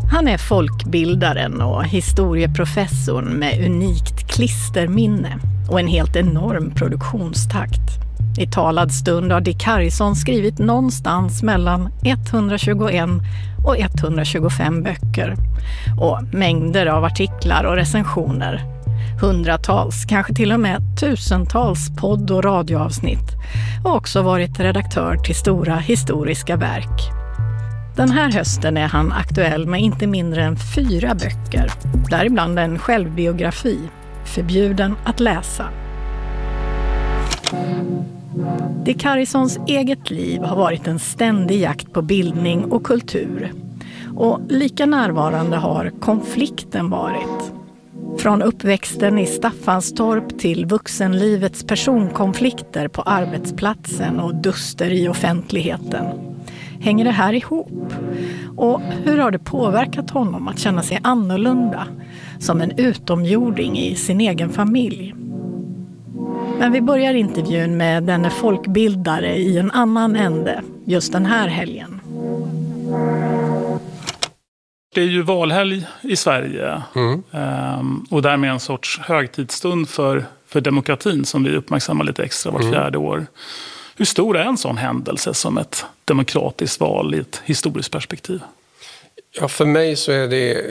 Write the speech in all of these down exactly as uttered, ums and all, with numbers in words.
Han är folkbildaren och historieprofessorn med unikt klisterminne och en helt enorm produktionstakt. I talad stund har Dick Harrison skrivit någonstans mellan etthundratjugoett och etthundratjugofem böcker och mängder av artiklar och recensioner. Hundratals, kanske till och med tusentals podd- och radioavsnitt och också varit redaktör till stora historiska verk. Den här hösten är han aktuell med inte mindre än fyra böcker, däribland en självbiografi, Förbjuden att läsa. Dick Harrisons eget liv har varit en ständig jakt på bildning och kultur. Och lika närvarande har konflikten varit. Från uppväxten i Staffanstorp till vuxenlivets personkonflikter på arbetsplatsen och duster i offentligheten. Hänger det här ihop? Och hur har det påverkat honom att känna sig annorlunda, som en utomjording i sin egen familj? Men vi börjar intervjun med denne folkbildare i en annan ände, just den här helgen. Det är ju valhelg i Sverige mm. och därmed en sorts högtidsstund för, för demokratin som vi uppmärksammar lite extra vart fjärde mm. år. Hur stor är en sån händelse som ett demokratiskt val i ett historiskt perspektiv? Ja, för mig så är det,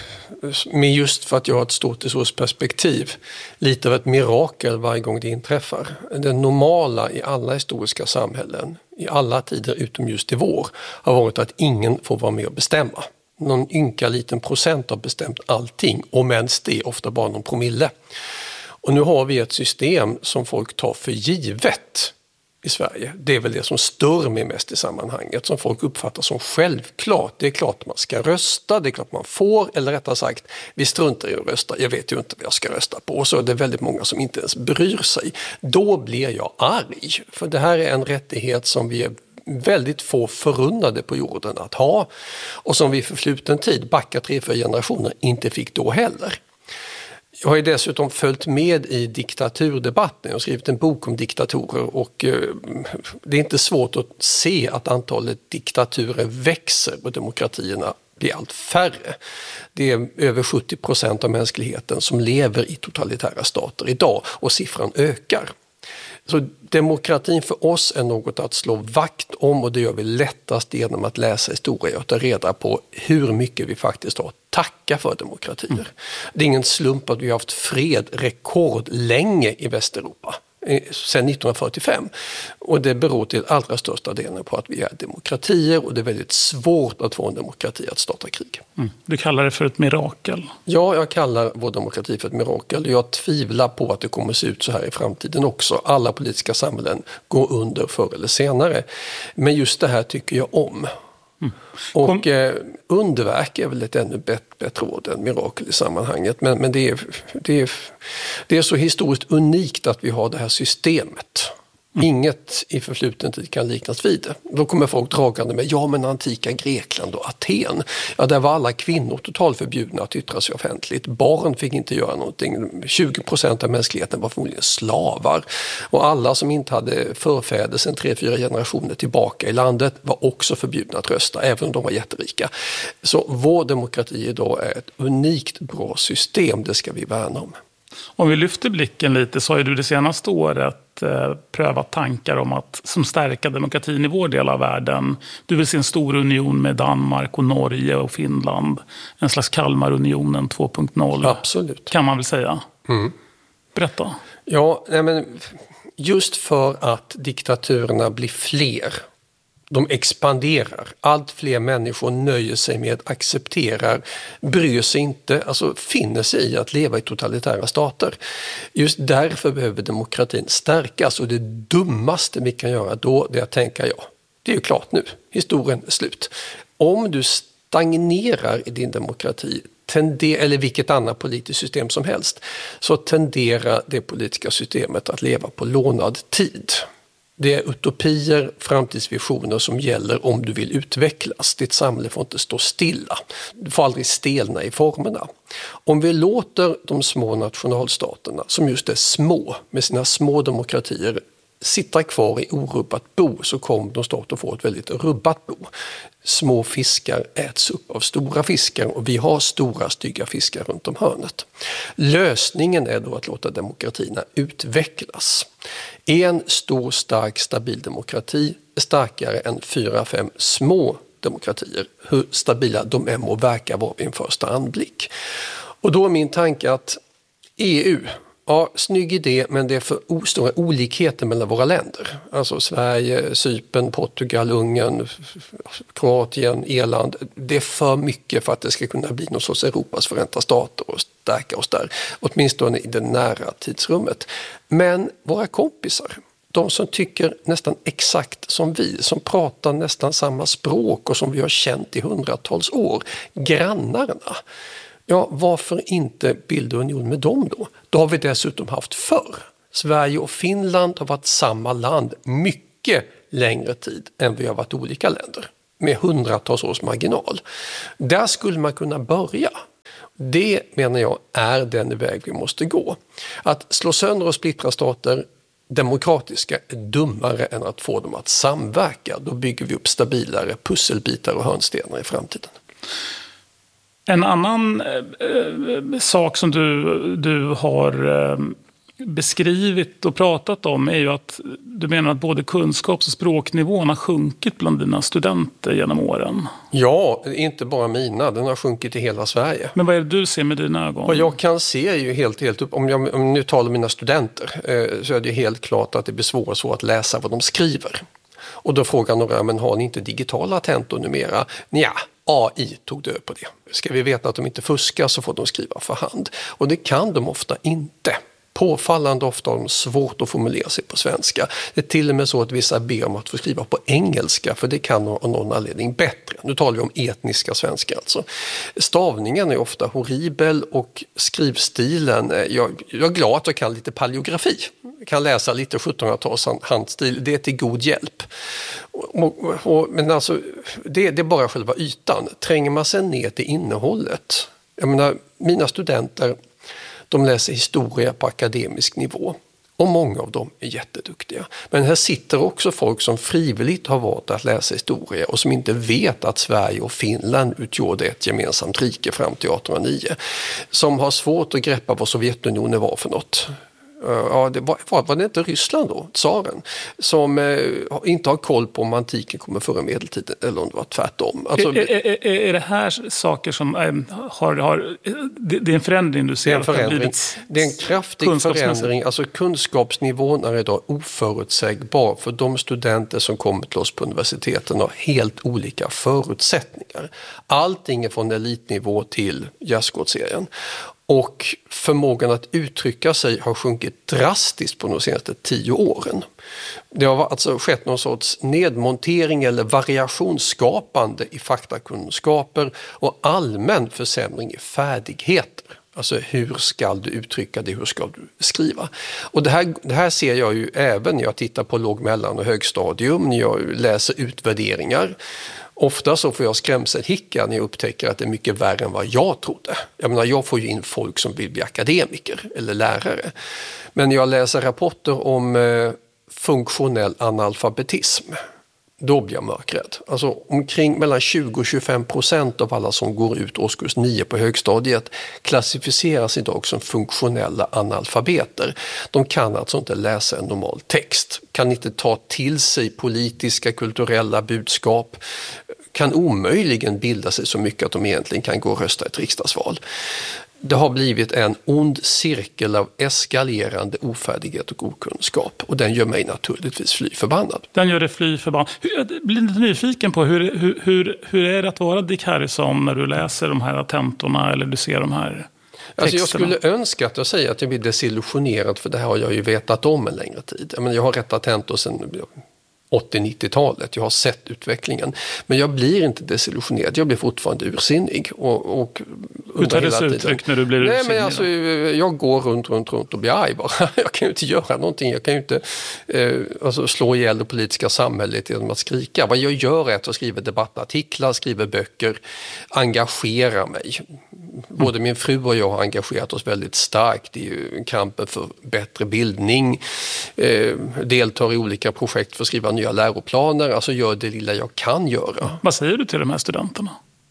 men just för att jag har ett stort historiskt perspektiv, lite av ett mirakel varje gång det inträffar. Det normala i alla historiska samhällen, i alla tider utom just i vår, har varit att ingen får vara med och bestämma. Någon ynka liten procent har bestämt allting, och mens det är ofta bara någon promille. Och nu har vi ett system som folk tar för givet i Sverige. Det är väl det som stör mig mest i sammanhanget, som folk uppfattar som självklart. Det är klart att man ska rösta, det är klart man får, eller rättare sagt, vi struntar i att rösta, jag vet ju inte vad jag ska rösta på. Och så är det väldigt många som inte ens bryr sig. Då blir jag arg, för det här är en rättighet som vi är väldigt få förunnade på jorden att ha, och som vi för förfluten tid, backa tre, fyra generationer, inte fick då heller. Jag har ju dessutom följt med i diktaturdebatten. Jag har skrivit en bok om diktatorer, och eh, det är inte svårt att se att antalet diktaturer växer och demokratierna blir allt färre. Det är över sjuttio procent av mänskligheten som lever i totalitära stater idag, och siffran ökar. Så demokratin för oss är något att slå vakt om, och det gör vi lättast genom att läsa historia och ta reda på hur mycket vi faktiskt har att tacka för demokratier. Mm. Det är ingen slump att vi har haft fred rekordlänge i Västeuropa sedan nittonhundrafyrtiofem, och det beror till allra största delen på att vi är demokratier, och det är väldigt svårt att få en demokrati att starta krig. Mm. Du kallar det för ett mirakel. Ja, jag kallar vår demokrati för ett mirakel. Jag tvivlar på att det kommer se ut så här i framtiden också. Alla politiska samhällen går under förr eller senare. Men just det här tycker jag om. Mm. Och eh, underverk är väl ett ännu bättre, bättre ord än mirakel i sammanhanget. Men, men det, är, det, är, det är så historiskt unikt att vi har det här systemet. Mm. Inget i förfluten tid kan liknas vid det. Då kommer folk dragande med, ja men antika Grekland och Aten. Ja, där var alla kvinnor totalt förbjudna att yttra sig offentligt. Barn fick inte göra någonting. tjugo procent av mänskligheten var förmodligen slavar. Och alla som inte hade förfäder sedan tre, fyra generationer tillbaka i landet var också förbjudna att rösta, även om de var jätterika. Så vår demokrati idag är ett unikt bra system, det ska vi värna om. Om vi lyfter blicken lite, så har ju du det senaste året eh, prövat tankar om att som stärka demokratin i vår del av världen. Du vill se en stor union med Danmark och Norge och Finland. En slags Kalmarunionen två punkt noll. Absolut. Kan man väl säga. Mm. Berätta. Ja, nej men just för att diktaturerna blir fler. De expanderar. Allt fler människor nöjer sig med, accepterar, bryr sig inte, alltså finner sig i att leva i totalitära stater. Just därför behöver demokratin stärkas, och det dummaste vi kan göra då, det är att tänka, ja, det är ju klart nu, historien är slut. Om du stagnerar i din demokrati, tender, eller vilket annat politiskt system som helst, så tenderar det politiska systemet att leva på lånad tid. Det är utopier, framtidsvisioner som gäller om du vill utvecklas. Ditt samhälle får inte stå stilla. Du får aldrig stelna i formerna. Om vi låter de små nationalstaterna, som just är små, med sina små demokratier, sitta kvar i orubbat bo så kommer de snart att få ett väldigt rubbat bo. Små fiskar äts upp av stora fiskar och vi har stora stygga fiskar runt om hörnet. Lösningen är då att låta demokratierna utvecklas. En stor, stark, stabil demokrati är starkare än fyra, fem små demokratier. Hur stabila de är må verka var vid en första anblick. Och då är min tanke att E U, ja, snygg idé, men det är för stora olikheter mellan våra länder. Alltså Sverige, Cypern, Portugal, Ungern, Kroatien, Irland. Det är för mycket för att det ska kunna bli någon sorts Europas förenta stater och stärka oss där. Åtminstone i det nära tidsrummet. Men våra kompisar, de som tycker nästan exakt som vi, som pratar nästan samma språk och som vi har känt i hundratals år, grannarna. Ja, varför inte bilda union med dem då? Då har vi dessutom haft förr. Sverige och Finland har varit samma land mycket längre tid än vi har varit olika länder. Med hundratals års marginal. Där skulle man kunna börja. Det menar jag är den väg vi måste gå. Att slå sönder och splittra stater demokratiska är dummare än att få dem att samverka. Då bygger vi upp stabilare pusselbitar och hörnstenar i framtiden. En annan eh, sak som du, du har eh, beskrivit och pratat om är ju att du menar att både kunskaps- och språknivån har sjunkit bland dina studenter genom åren. Ja, inte bara mina. Den har sjunkit i hela Sverige. Men vad är det du ser med dina ögon? Vad jag kan se är ju helt, helt upp. Om jag, om jag nu talar om mina studenter eh, så är det helt klart att det blir svårt så att läsa vad de skriver. Och då frågar några, men har ni inte digitala tentor numera? Nja. A I tog död på det. Ska vi veta att de inte fuskar så får de skriva för hand. Och det kan de ofta inte. Påfallande ofta har de svårt att formulera sig på svenska. Det är till och med så att vissa ber om att få skriva på engelska för det kan av någon anledning bättre. Nu talar vi om etniska svenska alltså. Stavningen är ofta horribel och skrivstilen, jag, jag är glad att jag kan lite paleografi. Jag kan läsa lite sjuttonhundratals handstil, det är till god hjälp. Och, och, men alltså, det, det är bara själva ytan. Tränger man sig ner till innehållet. Jag menar, mina studenter de läser historia på akademisk nivå och många av dem är jätteduktiga. Men här sitter också folk som frivilligt har valt att läsa historia och som inte vet att Sverige och Finland utgjorde ett gemensamt rike fram till arton noll nio. Som har svårt att greppa vad Sovjetunionen var för något. Ja, det var, var det inte Ryssland då, tsaren, som eh, inte har koll på om antiken kommer före medeltiden eller om det var tvärtom. Alltså, är, är, är det här saker som äh, har, har det, det är en förändring du ser? Det är en, förändring. Blivit Det är en kraftig förändring. Alltså kunskapsnivån är idag oförutsägbar för de studenter som kommer till oss på universiteten har helt olika förutsättningar. Allting är från elitnivå till gärdsgårdsserien. Och förmågan att uttrycka sig har sjunkit drastiskt på de senaste tio åren. Det har alltså skett någon sorts nedmontering eller variationsskapande i faktakunskaper och allmän försämring i färdigheter. Alltså hur ska du uttrycka det, hur ska du skriva? Och det här, det här ser jag ju även när jag tittar på låg-, mellan- och högstadium, när jag läser utvärderingar. Ofta så får jag skrämselhicka när jag upptäcker att det är mycket värre än vad jag trodde. Jag menar, jag får ju in folk som vill bli akademiker eller lärare. Men när jag läser rapporter om eh, funktionell analfabetism, då blir jag mörkrädd. Alltså omkring mellan tjugo och tjugofem procent av alla som går ut årskurs nio på högstadiet klassificeras idag som funktionella analfabeter. De kan alltså inte läsa en normal text, kan inte ta till sig politiska, kulturella budskap, kan omöjligen bilda sig så mycket att de egentligen kan gå och rösta i ett riksdagsval. Det har blivit en ond cirkel av eskalerande ofärdighet och okunskap. Och den gör mig naturligtvis fly förbannad. Den gör det fly förbannad. Jag blir lite nyfiken på hur, hur, hur, hur är det att vara Dick Harrison när du läser de här tentorna eller du ser de här texterna? Alltså jag skulle önska att jag säger att jag blir desillusionerad, för det här har jag ju vetat om en längre tid. Jag, menar, jag har rättat tentor sedan åttio-nittiotalet. Jag har sett utvecklingen. Men jag blir inte desillusionerad. Jag blir fortfarande ursinnig. Och, och hur tar det sig uttryck när du blir ursinnig? Nej, men alltså, jag går runt, runt, runt och blir arg bara. Jag kan ju inte göra någonting. Jag kan ju inte eh, alltså, slå ihjäl det politiska samhället genom att skrika. Vad jag gör är att jag skriver debattartiklar, skriver böcker, engagerar mig. Både min fru och jag har engagerat oss väldigt starkt i kampen för bättre bildning, eh, deltar i olika projekt för att skriva nya läroplaner, alltså gör det lilla jag kan göra. Vad säger du till de här studenterna?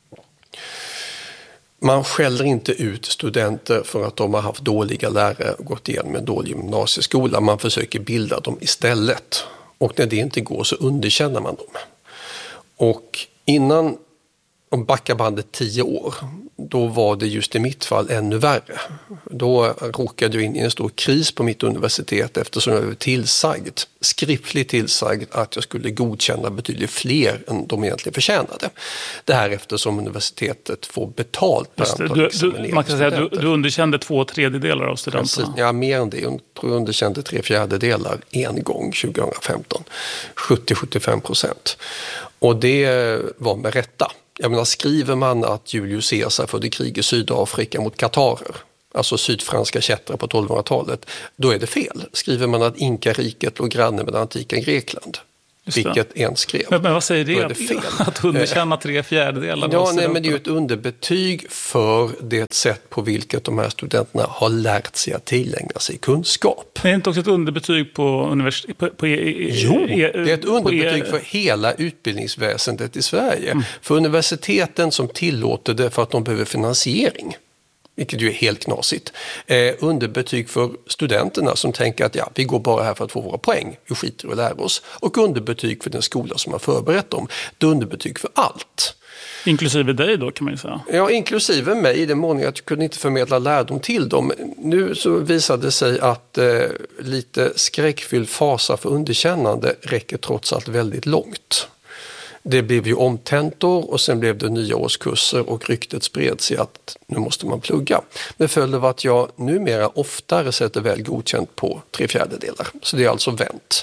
Man skäller inte ut studenter för att de har haft dåliga lärare och gått igenom en dålig gymnasieskola. Man försöker bilda dem istället. Och när det inte går så underkänner man dem. Och innan om backar bandet tio år, då var det just i mitt fall ännu värre. Då råkade jag in i en stor kris på mitt universitet eftersom jag var tillsagd, skriftligt tillsagd att jag skulle godkänna betydligt fler än de egentligen förtjänade. Det här eftersom universitetet får betalt per antal du, examinerade du, Man kan säga att du, studenter. du underkände två tredjedelar av studenterna. Precis, ja, mer än det. Jag tror jag underkände tre fjärdedelar en gång tjugohundrafemton. sjuttio till sjuttiofem procent. Och det var med rätta. Jag menar, skriver man att Julius Caesar förde krig i Sydafrika mot katarer, alltså sydfranska kättare på tolvhundratalet, då är det fel. Skriver man att Inka-riket låg granne med det antika Grekland, vilket en skrev. Men, men vad säger det? Då är det fel. Att underkänna tre fjärdedelar? Ja, nej, men det är ju ett underbetyg för det sätt på vilket de här studenterna har lärt sig att tillägna sig kunskap. Men är det inte också ett underbetyg på universitetet? På, på, jo, det är ett underbetyg för hela utbildningsväsendet i Sverige. Mm. För universiteten som tillåter det för att de behöver finansiering, vilket ju är helt knasigt. Eh, underbetyg för studenterna som tänker att ja, vi går bara här för att få våra poäng. Vi skiter och lär oss. Och underbetyg för den skola som har förberett dem. Det är underbetyg för allt. Inklusive dig då, kan man ju säga. Ja, inklusive mig i den mån att jag kunde inte förmedla lärdom till dem. Nu så visade det sig att eh, lite skräckfylld fasa för underkännande räcker trots allt väldigt långt. Det blev ju omtentor och sen blev det nya årskurser och ryktet spred sig att nu måste man plugga. Det följde av att jag numera oftare sätter väl godkänt på tre fjärdedelar. Så det är alltså vänt.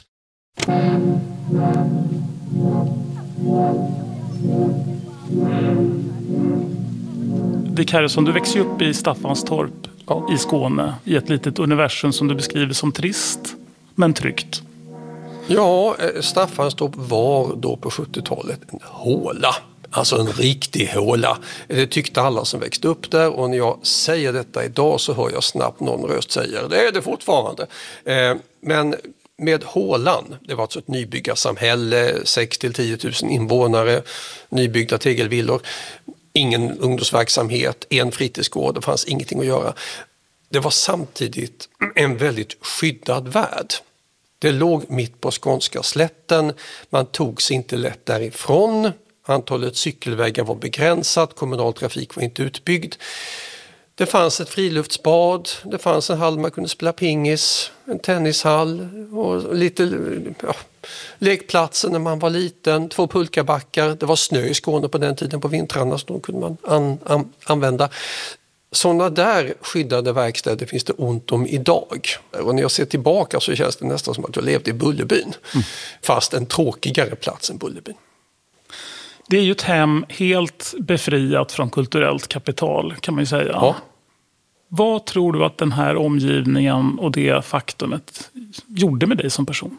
Dick Harrison, du växer upp i Staffanstorp ja. i Skåne, i ett litet universum som du beskriver som trist men tryggt. Ja, Staffanstorp var då på sjuttiotalet en håla. Alltså en riktig håla. Det tyckte alla som växte upp där, och när jag säger detta idag så hör jag snabbt någon röst säga det är det fortfarande. Men med hålan, det var alltså ett nybyggarsamhälle, sex till tio tusen invånare, nybyggda tegelvillor, ingen ungdomsverksamhet, en fritidsgård, det fanns ingenting att göra. Det var samtidigt en väldigt skyddad värld. Det låg mitt på skånska slätten, man tog sig inte lätt därifrån, antalet cykelvägar var begränsat, kommunal trafik var inte utbyggd. Det fanns ett friluftsbad, det fanns en hall man kunde spela pingis, en tennishall och lite ja, lekplatser när man var liten, två pulkabackar, det var snö i Skåne på den tiden på vintrarna så då kunde man an, an, använda. Sådana där skyddade verkstäder finns det ont om idag. Och när jag ser tillbaka så känns det nästan som att jag levde i Bullerbyn. Mm. Fast en tråkigare plats än Bullerbyn. Det är ju ett hem helt befriat från kulturellt kapital, kan man ju säga. Ja. Vad tror du att den här omgivningen och det faktumet gjorde med dig som person?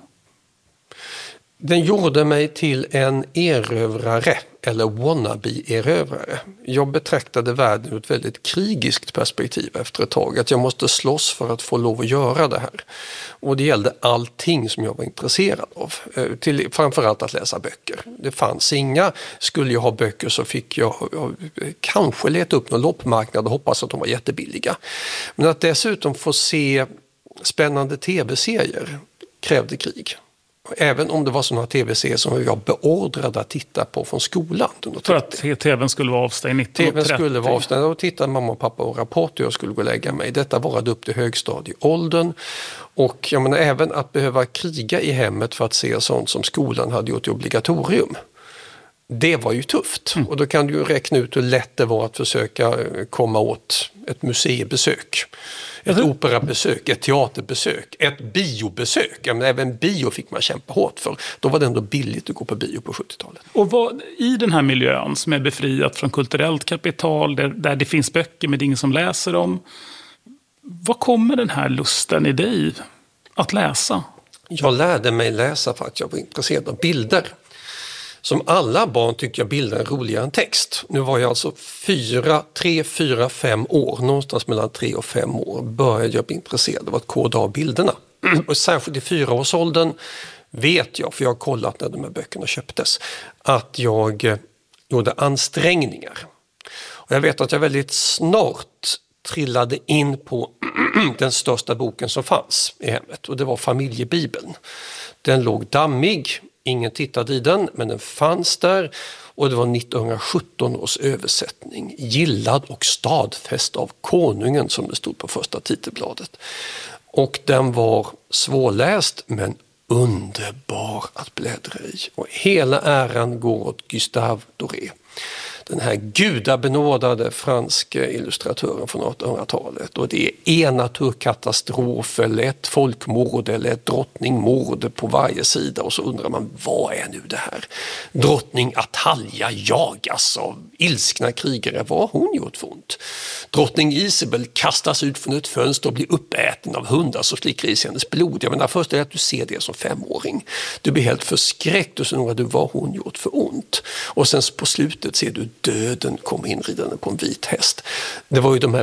Den gjorde mig till en erövrare eller wannabe-erövrare. Jag betraktade världen ur ett väldigt krigiskt perspektiv efter ett tag. Att jag måste slåss för att få lov att göra det här. Och det gällde allting som jag var intresserad av. Till, framförallt att läsa böcker. Det fanns inga. Skulle jag ha böcker så fick jag, jag kanske leta upp någon loppmarknad och hoppas att de var jättebilliga. Men att dessutom få se spännande tv-serier krävde krig. Även om det var sådana tv-serier som jag beordrade att titta på från skolan. För att tvn skulle vara avstängd nitton trettio. tvn skulle vara avstängd och tittade mamma och pappa och Rapport och jag skulle gå och lägga mig. Detta varade upp till högstadieåldern. Och jag menar, även att behöva kriga i hemmet för att se sånt som skolan hade gjort i obligatorium. Det var ju tufft. Mm. Och då kan du ju räkna ut hur lätt det var att försöka komma åt ett museibesök. Ett operabesök, ett teaterbesök, ett biobesök. Men även bio fick man kämpa hårt för. Då var det ändå billigt att gå på bio på sjuttiotalet. Och vad, i den här miljön som är befriat från kulturellt kapital, där, där det finns böcker med ingen som läser dem. Vad kommer den här lusten i dig att läsa? Jag lärde mig läsa för att jag var intresserad av bilder. Som alla barn tyckte jag bilder är roligare än text. Nu var jag alltså fyra, tre, fyra, fem år, någonstans mellan tre och fem år började jag bli intresserad av att koda av bilderna. Och särskilt i fyraårsåldern vet jag, för jag har kollat när de här böckerna köptes, att jag gjorde ansträngningar. Och jag vet att jag väldigt snart trillade in på den största boken som fanns i hemmet, och det var Familjebibeln. Den låg dammig. Ingen tittade i den, men den fanns där, och det var nittonhundrasjutton års översättning. Gillad och stadfäst av konungen, som det stod på första titelbladet. Och den var svårläst men underbar att bläddra i. Och hela äran går åt Gustave Doré. Den här gudabenådade franska illustratören från artonhundratalet. Och det är en naturkatastrof eller ett folkmord eller ett drottningmord på varje sida. Och så undrar man, vad är nu det här? Drottning Atalja jagas av ilskna krigare. Vad har hon gjort för ont? Drottning Isabel kastas ut från ett fönster och blir uppäten av hundar som slickar i sig hennes blod. Jag menar, först är att du ser det som femåring. Du blir helt förskräckt och så undrar du, vad har hon gjort för ont? Och sen på slutet ser du döden kommer inridande på en vit häst. Det var ju de här